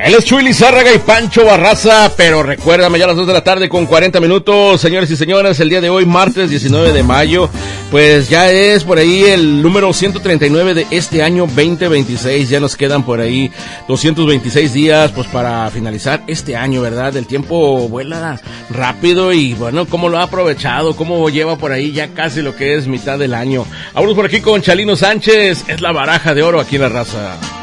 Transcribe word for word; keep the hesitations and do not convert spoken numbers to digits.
Él es Chuy Lizárraga y Pancho Barraza, pero recuérdame, ya a las dos de la tarde con cuarenta minutos, señores y señoras, el día de hoy, martes diecinueve de mayo, pues ya es por ahí el número ciento treinta y nueve de este año veinte veintiséis, ya nos quedan por ahí doscientos veintiséis días, pues para finalizar este año, ¿verdad? El tiempo vuela rápido y bueno, cómo lo ha aprovechado, cómo lleva por ahí ya casi lo que es mitad del año. Vámonos por aquí con Chalino Sánchez, es la baraja de oro aquí en La Raza.